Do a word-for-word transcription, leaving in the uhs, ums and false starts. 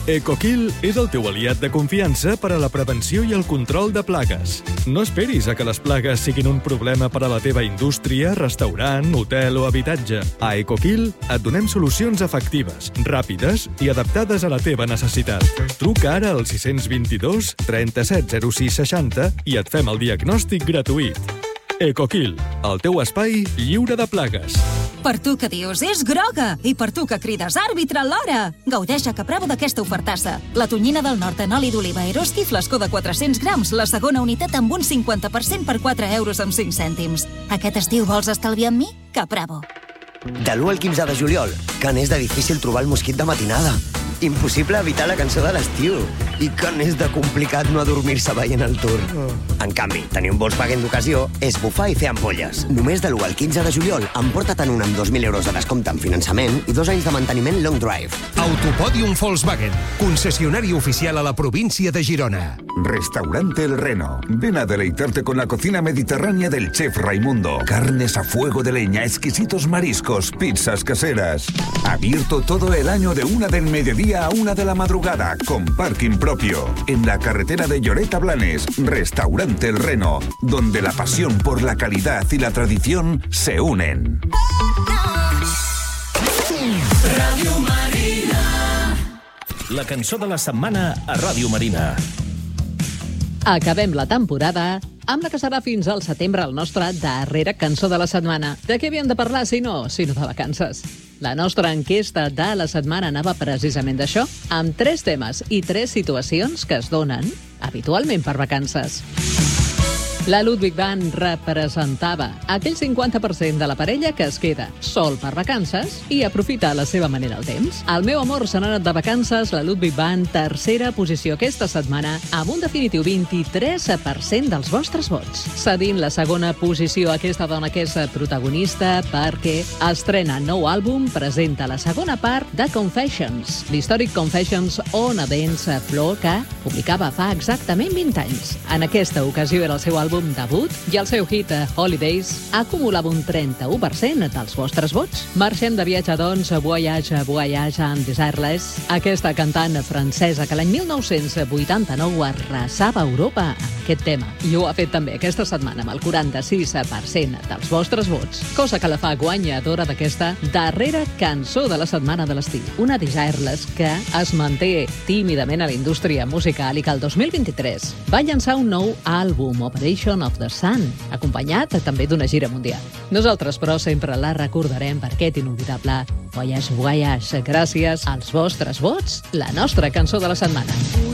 EcoKill és el teu aliat de confiança per a la prevenció i el control de plagues. No esperis a que les plagues siguin un problema per a la teva indústria, restaurant, hotel o habitatge. A EcoKill et donem solucions efectives, ràpides i adaptades a la teva necessitat. Truca ara al sis dos dos, trenta-set zero sis seixanta i et fem el diagnòstic gratuït. EcoKill, el teu espai lliure de plagues. Per tu que dius, és groga! I per tu que crides, àrbitre alhora! Gaudeix a Capravo d'aquesta ofertassa. La tonyina del nord en oli d'oliva Eroski, flascó de quatre-cents grams, la segona unitat amb un cinquanta per cent per quatre euros amb cinc cèntims. Aquest estiu vols estalviar amb mi? Capravo. De l'u al quinze de juliol, que n'és de difícil trobar el mosquit de matinada. Impossible evitar la cançó de l'estiu. I que n'és de complicat no adormir-se veient el Tour. En canvi, tenir un Volkswagen d'ocasió és bufar i fer ampolles. Només de l'u al quinze de juliol, emporta-te'n un amb dos mil euros de descompte en finançament i dos anys de manteniment long drive. Autopodium Volkswagen, concessionari oficial a la província de Girona. Restaurante El Reno. Ven a deleitarte con la cocina mediterránea del chef Raimundo. Carnes a fuego de leña, exquisitos mariscos, pizzas caseras. Abierto todo el año de una del mediodía a una de la madrugada, con parking propio. En la carretera de Lloret a Blanes, Restaurante El Reno, donde la pasión por la calidad y la tradición se unen. Ràdio Marina. La cançó de la setmana a Ràdio Marina. Acabem la temporada amb la que serà fins al setembre el nostre darrera cançó de la setmana. De què havíem de parlar, si no, sinó de vacances? La nostra enquesta de la setmana anava precisament d'això, amb tres temes i tres situacions que es donen habitualment per vacances. La Ludwig Band representava aquell cinquanta per cent de la parella que es queda sol per vacances i aprofita a la seva manera el temps. El meu amor se n'ha anat de vacances, la Ludwig Band, tercera posició aquesta setmana, amb un definitiu vint-i-tres per cent dels vostres vots. Cedint la segona posició a aquesta dona que és protagonista perquè estrena nou àlbum, presenta la segona part de Confessions, l'històric Confessions on a Dance Floor que publicava fa exactament vint anys. En aquesta ocasió era el seu àlbum debut i el seu hit Holidays acumulava un trenta-u per cent dels vostres vots. Marxem de viatge, doncs, Voyage, Voyage and Desireless, aquesta cantant francesa que l'any mil nou-cents vuitanta-nou arrasava a Europa amb aquest tema. I ho ha fet també aquesta setmana amb el quaranta-sis per cent dels vostres vots, cosa que la fa guanyadora d'aquesta darrera cançó de la setmana de l'estiu. Una Desireless que es manté tímidament a la indústria musical i que el dos mil vint-i-tres va llançar un nou àlbum, Operation of the Sun, acompanyat també d'una gira mundial. Nosaltres, però, sempre la recordarem per aquest inolvidable Voyage, Voyage. Gràcies als vostres vots, la nostra cançó de la setmana.